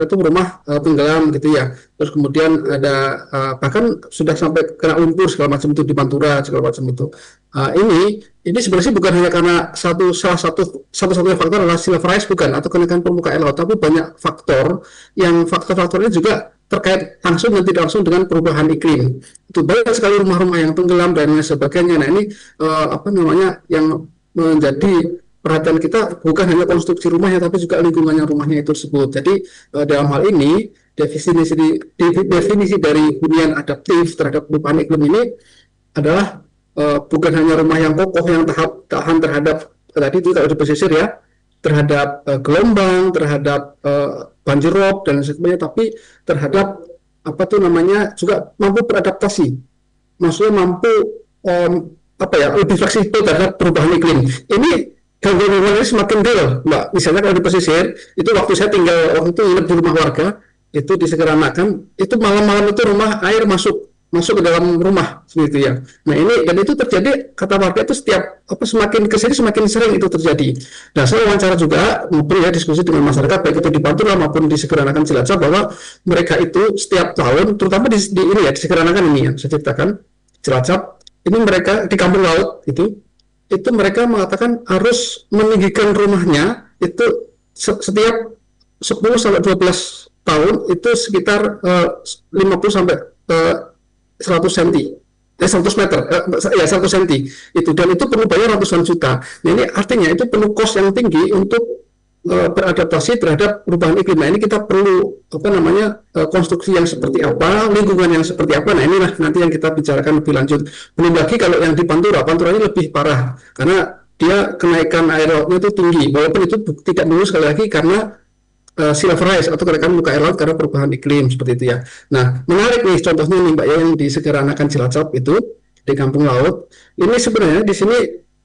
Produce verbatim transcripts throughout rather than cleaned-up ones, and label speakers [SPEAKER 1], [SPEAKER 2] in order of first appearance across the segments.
[SPEAKER 1] itu rumah uh, tenggelam gitu ya. Terus kemudian ada uh, bahkan sudah sampai kena lumpur segala macam itu di Pantura segala macam itu. Uh, ini ini sebenarnya bukan hanya karena satu salah satu satu-satunya faktor adalah sea level rise bukan atau kenaikan permukaan air laut, tapi banyak faktor yang faktor-faktornya juga terkait langsung dan tidak langsung dengan perubahan iklim. Itu banyak sekali rumah-rumah yang tenggelam dan lain sebagainya. Nah ini uh, apa namanya yang menjadi perhatian kita bukan hanya konstruksi rumahnya tapi juga lingkungannya rumahnya itu tersebut. Jadi uh, dalam hal ini definisi definisi dari hunian adaptif terhadap perubahan iklim ini adalah uh, bukan hanya rumah yang kokoh yang tahap tahan terhadap tadi itu kalau di pesisir ya terhadap uh, gelombang, terhadap uh, banjir rob dan sebagainya, tapi terhadap apa tuh namanya juga mampu beradaptasi, maksudnya mampu um, apa ya lebih fleksibel terhadap perubahan iklim. Ini gangguan ini semakin real, Mbak. Misalnya kalau di pesisir, itu waktu saya tinggal, waktu itu nginep di rumah warga, itu di Sekeranakan, itu malam-malam itu rumah air masuk masuk ke dalam rumah seperti itu ya. Nah ini dan itu terjadi kata warga itu setiap apa semakin kesini semakin sering itu terjadi. Nah saya wawancara juga ngobrol ya diskusi dengan masyarakat baik itu di Pantura maupun di Sekeranakan Cilacap bahwa mereka itu setiap tahun terutama di, di ini ya di Sekeranakan ini yang saya ceritakan Cilacap ini mereka di kampung laut itu itu mereka mengatakan harus meninggikan rumahnya itu setiap sepuluh sampai dua belas tahun itu sekitar uh, lima puluh sampai uh, seratus senti eh seratus meter eh, ya seratus senti itu dan itu perlu bayar ratusan juta. Nah ini artinya itu perlu kos yang tinggi untuk uh, beradaptasi terhadap perubahan iklim. Nah ini kita perlu apa namanya uh, konstruksi yang seperti apa, lingkungan yang seperti apa. Nah inilah nanti yang kita bicarakan lebih lanjut. Belum lagi kalau yang di Pantura, Pantura ini lebih parah karena dia kenaikan air lautnya itu tinggi. Walaupun itu tidak dulu sekali lagi karena uh, sea level rise atau kenaikan muka air laut karena perubahan iklim seperti itu ya. Nah menarik nih contohnya nih Mbak ya yang di Sekeranakan Cilacap itu di kampung laut. Ini sebenarnya di sini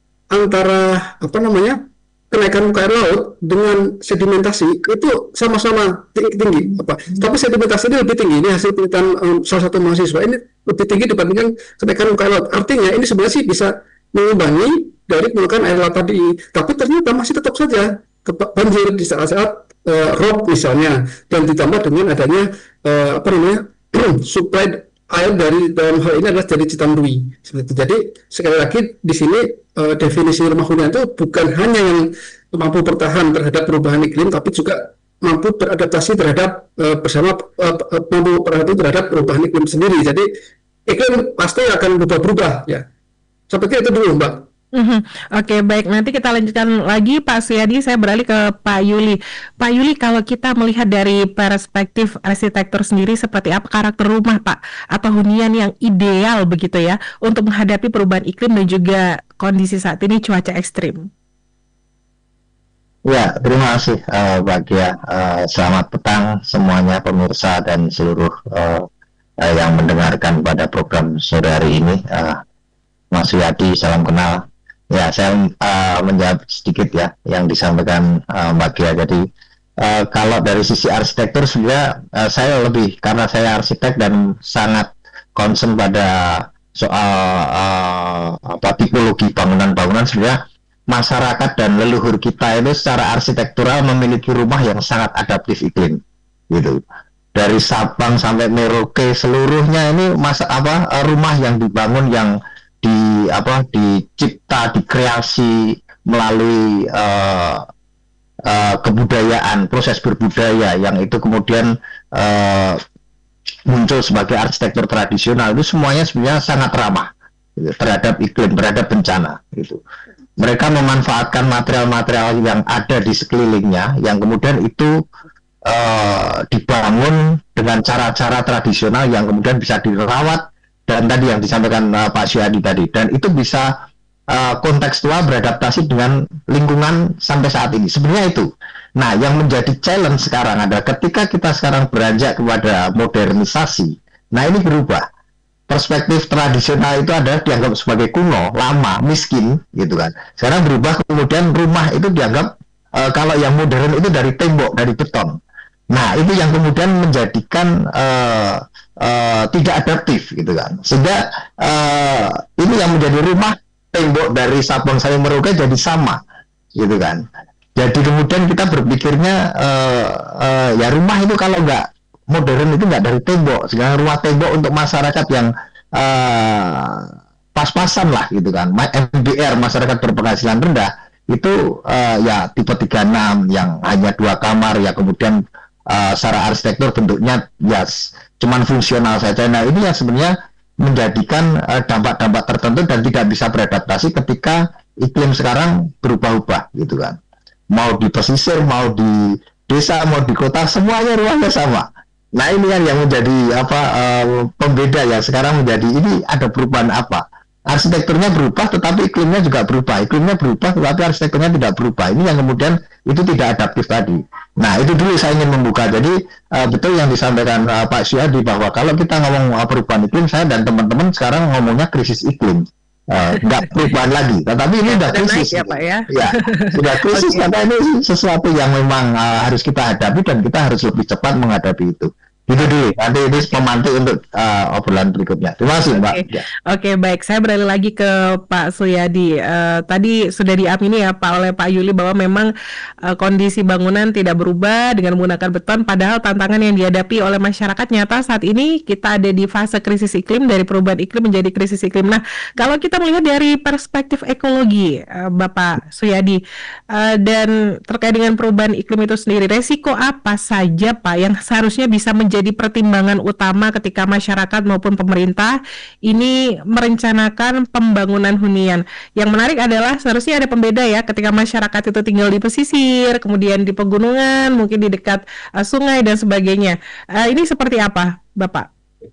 [SPEAKER 1] antara apa namanya kenaikan muka air laut dengan sedimentasi itu sama-sama tinggi, tinggi apa tapi sedimentasi ini lebih tinggi. Ini hasil penelitian um, salah satu mahasiswa ini lebih tinggi dibandingkan kenaikan muka air laut. Artinya ini sebenarnya sih bisa mengimbangi dari permukaan air laut tadi, tapi ternyata masih tetap saja banjir di saat-saat uh, rob misalnya dan ditambah dengan adanya uh, apa namanya supply air dari dalam hal ini adalah dari Citandui seperti itu. Jadi sekali lagi di sini uh, definisi rumah hunian itu bukan hanya yang mampu bertahan terhadap perubahan iklim, tapi juga mampu beradaptasi terhadap uh, bersama uh, mampu beradaptasi terhadap perubahan iklim sendiri. Jadi iklim pasti akan berubah-berubah ya. Seperti itu dulu Mbak.
[SPEAKER 2] Mm-hmm. Oke, baik. Nanti kita lanjutkan lagi Pak Suyadi. Saya beralih ke Pak Yuli. Pak Yuli, kalau kita melihat dari perspektif arsitektur sendiri, seperti apa karakter rumah Pak atau hunian yang ideal begitu ya untuk menghadapi perubahan iklim dan juga kondisi saat ini cuaca ekstrim?
[SPEAKER 3] Ya, terima kasih uh, Mbak Gia. Uh, selamat petang semuanya pemirsa dan seluruh uh, uh, yang mendengarkan pada program sore hari ini. Uh, Mas Suyadi, salam kenal. Ya, saya uh, menjawab sedikit ya yang disampaikan uh, Mbak Gia. Jadi uh, kalau dari sisi arsitektur sebenarnya uh, saya lebih karena saya arsitek dan sangat concern pada soal uh, apa tipologi bangunan-bangunan. Sebenarnya masyarakat dan leluhur kita itu secara arsitektural memiliki rumah yang sangat adaptif iklim, gitu. Dari Sabang sampai Merauke seluruhnya ini masa apa rumah yang dibangun yang di apa dicipta dikreasi melalui uh, uh, kebudayaan, proses berbudaya yang itu kemudian uh, muncul sebagai arsitektur tradisional, itu semuanya sebenarnya sangat ramah gitu, terhadap iklim, terhadap bencana gitu. Mereka memanfaatkan material-material yang ada di sekelilingnya yang kemudian itu uh, dibangun dengan cara-cara tradisional yang kemudian bisa dirawat dan tadi yang disampaikan uh, Pak Suyadi tadi, dan itu bisa uh, kontekstual beradaptasi dengan lingkungan sampai saat ini. Sebenarnya itu. Nah, yang menjadi challenge sekarang adalah ketika kita sekarang beranjak kepada modernisasi, nah ini berubah. Perspektif tradisional itu adalah dianggap sebagai kuno, lama, miskin, gitu kan. Sekarang berubah, kemudian rumah itu dianggap uh, kalau yang modern itu dari tembok, dari beton. Nah, itu yang kemudian menjadikan uh, uh, tidak adaptif, gitu kan. Sehingga uh, ini yang menjadi rumah tembok dari Sabang sampai Merauke jadi sama, gitu kan. Jadi kemudian kita berpikirnya uh, uh, ya rumah itu kalau nggak modern itu nggak dari tembok. Sekarang rumah tembok untuk masyarakat yang uh, pas-pasan lah gitu kan, M B R, masyarakat berpenghasilan rendah, itu uh, ya tipe tiga puluh enam yang hanya dua kamar ya, kemudian uh, secara arsitektur bentuknya ya cuman fungsional saja. Nah ini yang sebenarnya menjadikan uh, dampak-dampak tertentu dan tidak bisa beradaptasi ketika iklim sekarang berubah-ubah gitu kan. Mau di pesisir, mau di desa, mau di kota, semuanya ruangnya sama. Nah ini kan yang menjadi apa uh, pembeda ya sekarang, menjadi ini ada perubahan apa? Arsitekturnya berubah, tetapi iklimnya juga berubah. Iklimnya berubah, tetapi arsitekturnya tidak berubah. Ini yang kemudian itu tidak adaptif tadi. Nah, itu dulu saya ingin membuka. Jadi uh, betul yang disampaikan uh, Pak Suyadi, bahwa kalau kita ngomong uh, perubahan iklim, saya dan teman-teman sekarang ngomongnya krisis iklim. Uh, nggak perubahan lagi, tetapi ini sudah krisis.
[SPEAKER 2] Ya, Pak, ya?
[SPEAKER 3] Ya, sudah krisis okay. Karena ini sesuatu yang memang uh, harus kita hadapi dan kita harus lebih cepat menghadapi itu. Itu dulu, nanti ini pemantik untuk uh, obrolan berikutnya. Terima kasih, Mbak.
[SPEAKER 2] Oke, okay. okay, baik. Saya beralih lagi ke Pak Suyadi. Uh, tadi sudah diamini ya Pak oleh Pak Yuli bahwa memang uh, kondisi bangunan tidak berubah dengan menggunakan beton, padahal tantangan yang dihadapi oleh masyarakat nyata saat ini kita ada di fase krisis iklim, dari perubahan iklim menjadi krisis iklim. Nah, kalau kita melihat dari perspektif ekologi, uh, Bapak Suyadi, uh, dan terkait dengan perubahan iklim itu sendiri, resiko apa saja Pak yang seharusnya bisa menjadi jadi pertimbangan utama ketika masyarakat maupun pemerintah ini merencanakan pembangunan hunian? Yang menarik adalah seharusnya ada pembeda ya, ketika masyarakat itu tinggal di pesisir, kemudian di pegunungan, mungkin di dekat uh, sungai dan sebagainya. Uh, ini seperti apa, Bapak?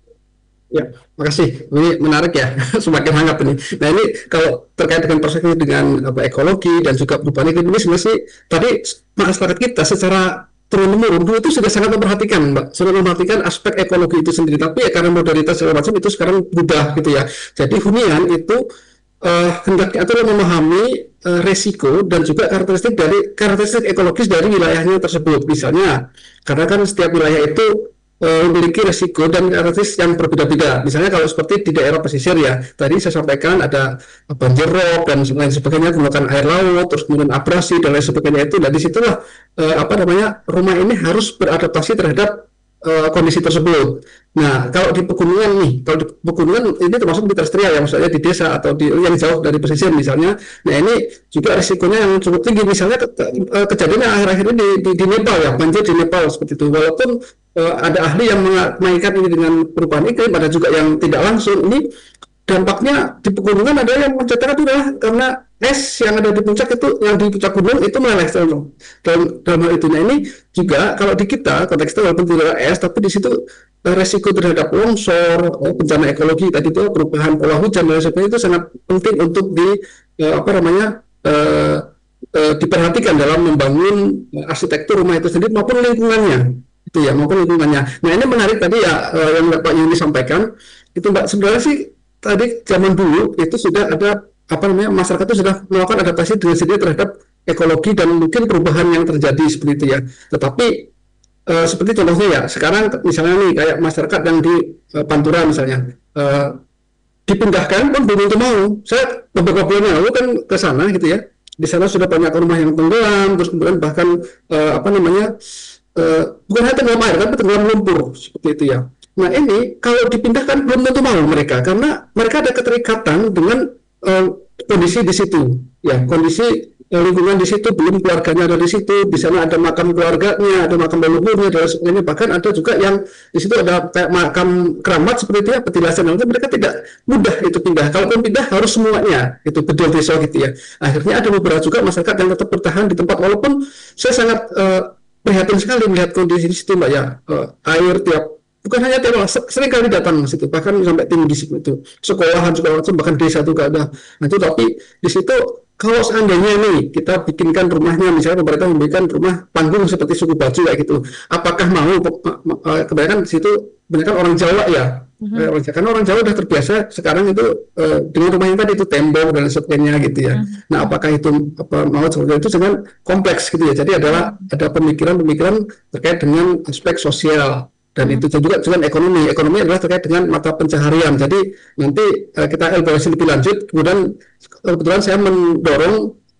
[SPEAKER 1] Ya, makasih. Ini menarik ya, semakin hangat ini. Nah ini kalau terkait dengan perspektif dengan apa, ekologi dan juga perubahan iklim ini sebenarnya tadi masyarakat kita secara turun-temurun dulu itu sudah sangat memperhatikan, Mbak, sudah memperhatikan aspek ekologi itu sendiri. Tapi ya karena modernitas segala macam itu sekarang berubah gitu ya. Jadi hunian itu uh, hendaknya adalah memahami uh, resiko dan juga karakteristik dari karakteristik ekologis dari wilayahnya tersebut. Misalnya, karena kan setiap wilayah itu uh, memiliki resiko dan karakteristik yang berbeda-beda. Misalnya kalau seperti di daerah pesisir ya, tadi saya sampaikan ada banjir rob dan lain sebagainya, menggunakan air laut, terus kemudian abrasi dan lain sebagainya itu. Dan disitulah uh, apa namanya rumah ini harus beradaptasi terhadap uh, kondisi tersebut. Nah, kalau di pegunungan nih, kalau di pegunungan ini termasuk di terestrial ya, maksudnya di desa atau di yang jauh dari pesisir misalnya. Nah, ini juga risikonya yang cukup tinggi. Misalnya ke, ke, kejadian akhir-akhir ini di, di, di Nepal ya, banjir di Nepal seperti itu. Walaupun uh, ada ahli yang mengaitkan ini dengan perubahan iklim, ada juga yang tidak langsung. Ini dampaknya di pegunungan ada yang mencatatkan itu adalah karena es yang ada di puncak itu, yang di puncak gunung itu meleleh dalam, dalam hal itu. Nah ini juga kalau di kita konteksnya walaupun tidak ada es, tapi di situ resiko terhadap longsor, bencana ekologi tadi itu, perubahan pola hujan dan sebagainya itu sangat penting untuk di eh, apa namanya eh, eh, diperhatikan dalam membangun arsitektur rumah itu sendiri maupun lingkungannya itu ya, maupun lingkungannya. Nah ini menarik tadi ya eh, yang Pak Yuni sampaikan itu, Mbak, sebenarnya sih tadi zaman dulu itu sudah ada apa namanya masyarakat itu sudah melakukan adaptasi dengan sendiri terhadap ekologi dan mungkin perubahan yang terjadi seperti itu ya. Tetapi uh, seperti contohnya ya sekarang misalnya nih kayak masyarakat yang di uh, Pantura misalnya uh, dipindahkan pun belum tentu mau. Saya beberapa bulan yang lalu kan ke sana gitu ya. Di sana sudah banyak rumah yang tenggelam, terus kemudian bahkan uh, apa namanya uh, bukan hanya tenggelam air tapi tenggelam lumpur seperti itu ya. Nah ini kalau dipindahkan belum tentu mau mereka, karena mereka ada keterikatan dengan uh, kondisi di situ, ya kondisi uh, lingkungan di situ, belum keluarganya ada di situ, di sana ada makam keluarganya, ada makam leluhurnya dan sebagainya, bahkan ada juga yang di situ ada kayak makam keramat seperti itu ya, petilasan, itu mereka tidak mudah itu pindah. Kalaupun pindah harus semuanya itu bedol desa gitu ya. Akhirnya ada beberapa juga masyarakat yang tetap bertahan di tempat, walaupun saya sangat uh, prihatin sekali melihat kondisi di situ, Mbak ya, uh, air tiap bukan hanya tiap sering kali datang ke situ, bahkan sampai tinggi di situ, sekolahan segala macam, bahkan desa juga ada. Nah itu tapi di situ kalau seandainya nih kita bikinkan rumahnya, misalnya pemerintah memberikan rumah panggung seperti suku baju kayak gitu, apakah mau? Kebanyakan di situ kebanyakan orang Jawa ya, mm-hmm. karena orang Jawa udah terbiasa sekarang itu uh, dengan rumah yang tadi itu tembok dan sebagainya gitu ya. Mm-hmm. Nah apakah itu apa mau seperti itu dengan kompleks gitu ya? Jadi adalah ada pemikiran-pemikiran terkait dengan aspek sosial. Dan hmm. itu juga dengan ekonomi. Ekonomi adalah terkait dengan mata pencaharian. Jadi nanti uh, kita elaborasi lebih lanjut. Kemudian kebetulan saya mendorong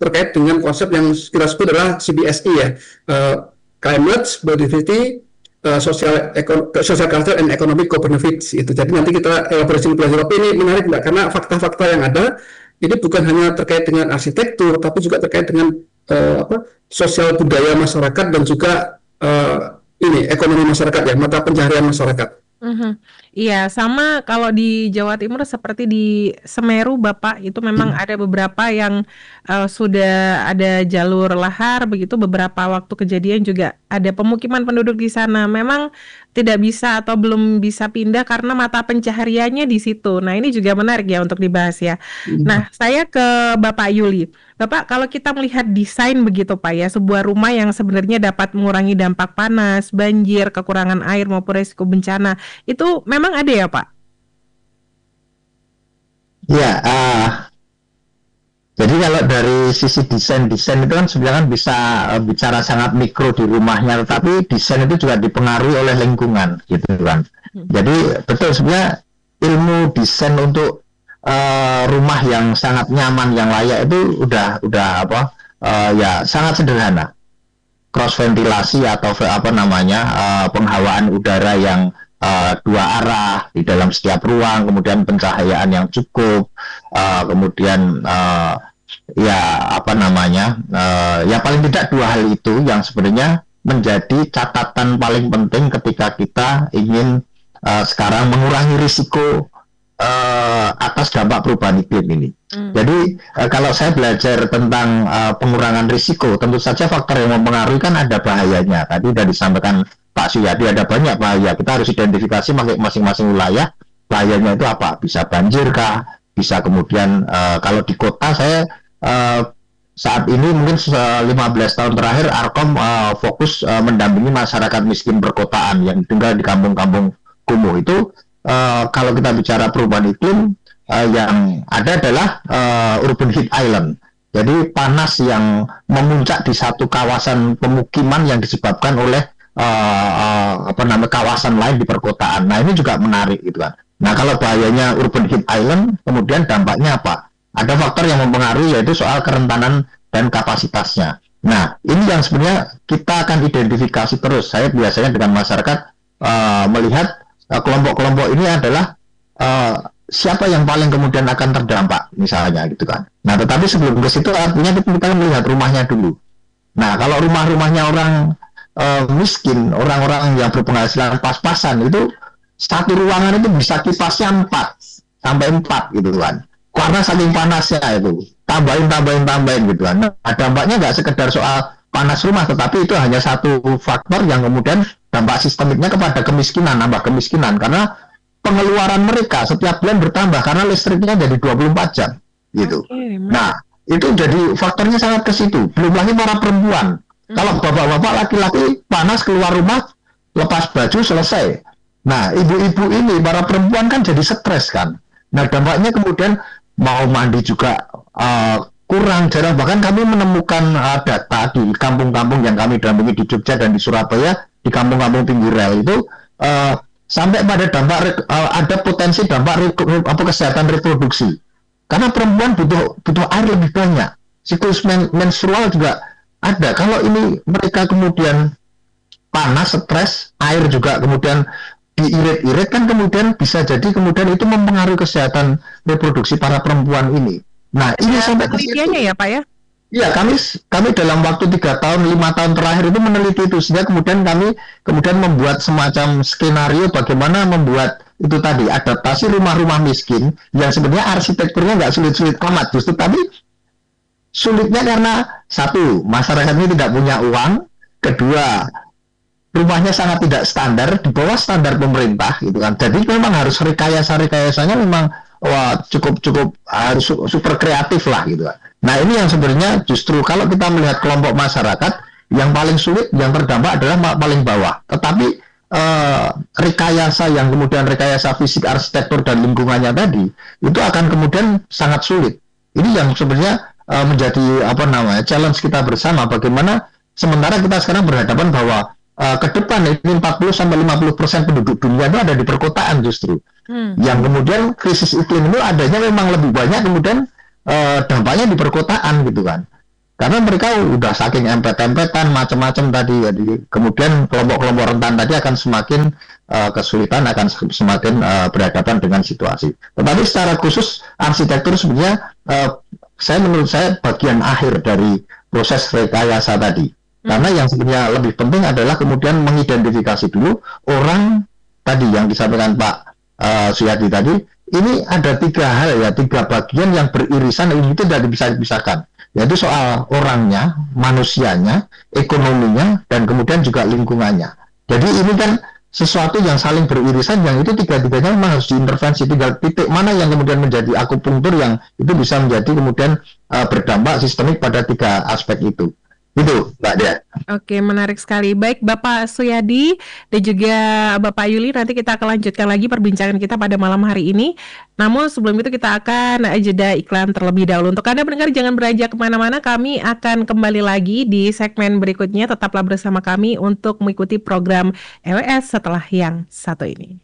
[SPEAKER 1] terkait dengan konsep yang kita sebut adalah C B S I ya, uh, Climate, Biodiversity, uh, Social, Econ Social Culture, and Economic Co-Benefits itu. Jadi nanti kita elaborasi lebih lanjut. Tapi ini menarik enggak? Karena fakta-fakta yang ada ini bukan hanya terkait dengan arsitektur, tapi juga terkait dengan uh, apa, sosial budaya masyarakat dan juga uh, ini ekonomi masyarakat ya, mata pencaharian masyarakat.
[SPEAKER 2] Mhm. Iya, sama kalau di Jawa Timur seperti di Semeru, Bapak, itu memang
[SPEAKER 1] Hmm.
[SPEAKER 2] ada beberapa yang uh, sudah ada jalur lahar, begitu beberapa waktu kejadian juga ada pemukiman penduduk di sana. Memang tidak bisa atau belum bisa pindah karena mata pencahariannya di situ. Nah, ini juga menarik ya untuk dibahas ya.
[SPEAKER 1] Hmm.
[SPEAKER 2] Nah, saya ke Bapak Yuli. Bapak, kalau kita melihat desain begitu Pak ya, sebuah rumah yang sebenarnya dapat mengurangi dampak panas, banjir, kekurangan air maupun risiko bencana, itu memang ada ya Pak?
[SPEAKER 3] Ya, uh, jadi kalau dari sisi desain-desain itu kan sebenarnya kan bisa uh, bicara sangat mikro di rumahnya, tetapi desain itu juga dipengaruhi oleh lingkungan, gitu kan. Hmm. Jadi betul sebenarnya ilmu desain untuk Uh, rumah yang sangat nyaman, yang layak itu udah udah apa uh, ya sangat sederhana. Cross ventilasi atau apa namanya uh, penghawaan udara yang uh, dua arah di dalam setiap ruang, kemudian pencahayaan yang cukup, uh, kemudian uh, ya apa namanya uh, ya paling tidak dua hal itu yang sebenarnya menjadi catatan paling penting ketika kita ingin uh, sekarang mengurangi risiko Uh, atas dampak perubahan iklim ini. Hmm. Jadi uh, kalau saya belajar tentang uh, pengurangan risiko, tentu saja faktor yang mempengaruhi kan ada bahayanya. Tadi sudah disampaikan Pak Suyadi ada banyak bahaya. Kita harus identifikasi masing-masing wilayah bahayanya itu apa. Bisa banjir kah? Bisa kemudian uh, kalau di kota saya uh, saat ini mungkin lima belas tahun terakhir Arkom uh, fokus uh, mendampingi masyarakat miskin perkotaan yang tinggal di kampung-kampung kumuh itu. Uh, kalau kita bicara perubahan iklim, uh, yang ada adalah uh, urban heat island. Jadi panas yang memuncak di satu kawasan pemukiman yang disebabkan oleh uh, uh, apa namanya kawasan lain di perkotaan. Nah ini juga menarik gitu kan. Nah kalau bahayanya urban heat island, kemudian dampaknya apa? Ada faktor yang mempengaruhi yaitu soal kerentanan dan kapasitasnya. Nah ini yang sebenarnya kita akan identifikasi terus. Saya biasanya dengan masyarakat uh, melihat kelompok-kelompok ini adalah uh, siapa yang paling kemudian akan terdampak misalnya gitu kan. Nah tetapi sebelum ke situ artinya kita melihat rumahnya dulu. Nah kalau rumah-rumahnya orang uh, miskin, orang-orang yang berpenghasilan pas-pasan itu satu ruangan itu bisa kipasnya empat sampai empat gitu kan. Karena saking panasnya itu tambahin, tambahin, tambahin gitu kan. Nah dampaknya nggak sekedar soal panas rumah, tetapi itu hanya satu faktor yang kemudian dampak sistemiknya kepada kemiskinan, nambah kemiskinan karena pengeluaran mereka setiap bulan bertambah karena listriknya jadi dua puluh empat jam gitu. Okay, nah, itu jadi faktornya sangat ke situ. Belum lagi para perempuan. Hmm. Kalau bapak-bapak laki-laki panas keluar rumah, lepas baju selesai. Nah, ibu-ibu ini para perempuan kan jadi stres kan. Nah, dampaknya kemudian mau mandi juga uh, kurang jarang. Bahkan kami menemukan uh, data di kampung-kampung yang kami dampingi di Jogja dan di Surabaya, di kampung-kampung pinggir rel itu uh, sampai pada dampak uh, ada potensi dampak re- apa kesehatan reproduksi karena perempuan butuh butuh air lebih banyak, siklus men- menstrual juga ada. Kalau ini mereka kemudian panas, stres, air juga kemudian diirit-irit kan kemudian bisa jadi kemudian itu mempengaruhi kesehatan reproduksi para perempuan ini. Nah ini sampai
[SPEAKER 2] penelitiannya ya Pak ya?
[SPEAKER 3] Iya, kami kami dalam waktu tiga tahun, lima tahun terakhir itu meneliti itu, sehingga kemudian kami kemudian membuat semacam skenario bagaimana membuat itu tadi adaptasi rumah-rumah miskin yang sebenarnya arsitekturnya nggak sulit-sulit amat, justru tapi sulitnya karena satu masyarakat ini tidak punya uang, kedua rumahnya sangat tidak standar, di bawah standar pemerintah, gitu kan. Jadi memang harus rekayasa-rekayasanya memang wah cukup cukup harus super kreatif lah, gitu kan. Nah ini yang sebenarnya justru kalau kita melihat kelompok masyarakat yang paling sulit, yang terdampak adalah paling bawah. Tetapi eh, rekayasa yang kemudian rekayasa fisik, arsitektur dan lingkungannya tadi itu akan kemudian sangat sulit. Ini yang sebenarnya eh, menjadi apa namanya challenge kita bersama. Bagaimana sementara kita sekarang berhadapan bahwa eh, ke depan ini empat puluh sampai lima puluh persen penduduk dunia itu ada di perkotaan justru. Hmm. Yang kemudian krisis iklim itu adanya memang lebih banyak kemudian Uh, dampaknya di perkotaan gitu kan. Karena mereka udah saking empet-empetan macam-macam tadi. Jadi kemudian kelompok-kelompok rentan tadi akan semakin uh, kesulitan, akan semakin uh, berhadapan dengan situasi. Tetapi secara khusus arsitektur sebenarnya uh, saya menurut saya bagian akhir dari proses rekayasa tadi. Karena yang sebenarnya lebih penting adalah kemudian mengidentifikasi dulu orang tadi yang disampaikan Pak uh, Suyadi tadi. Ini ada tiga hal ya, tiga bagian yang beririsan, ini tidak bisa dipisahkan. Yaitu soal orangnya, manusianya, ekonominya, dan kemudian juga lingkungannya. Jadi ini kan sesuatu yang saling beririsan, yang itu tiga-tiganya memang harus diintervensi. Tinggal titik mana yang kemudian menjadi akupunktur yang itu bisa menjadi kemudian uh, berdampak sistemik pada tiga aspek itu. Itu Mbak Dea.
[SPEAKER 2] Oke, menarik sekali. Baik Bapak Suyadi dan juga Bapak Yuli, nanti kita akan lanjutkan lagi perbincangan kita pada malam hari ini. Namun sebelum itu kita akan jeda iklan terlebih dahulu. Untuk Anda pendengar jangan beranjak kemana-mana, kami akan kembali lagi di segmen berikutnya. Tetaplah bersama kami untuk mengikuti program E W S setelah yang satu ini.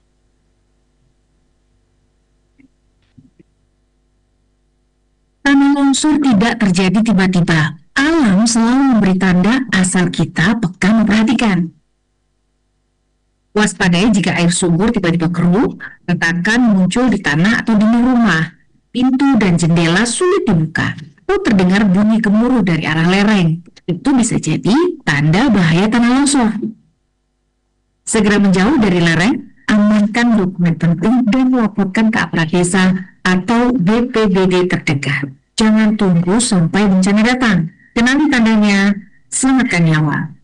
[SPEAKER 4] Tanah longsor tidak terjadi tiba-tiba. Alam selalu memberi tanda asal kita peka memperhatikan. Waspadai jika air sumur tiba-tiba keruh, retakan muncul di tanah atau dinding rumah. Pintu dan jendela sulit dibuka, atau terdengar bunyi gemuruh dari arah lereng. Itu bisa jadi tanda bahaya tanah longsor. Segera menjauh dari lereng, amankan dokumen penting dan laporkan ke aparat desa atau B P B D terdekat. Jangan tunggu sampai bencana datang. Kenali tandanya, selamatkan nyawa.